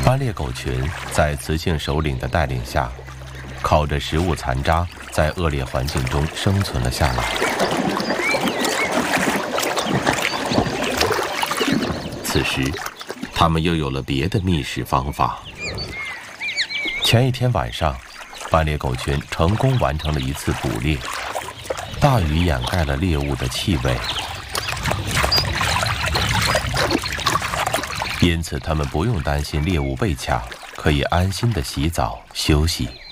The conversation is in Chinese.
斑鬣狗群在雌性首领的带领下，靠着食物残渣，在恶劣环境中生存了下来。此时，他们又有了别的觅食方法。前一天晚上，斑鬣狗群成功完成了一次捕猎，大雨掩盖了猎物的气味，因此他们不用担心猎物被抢，可以安心地洗澡休息。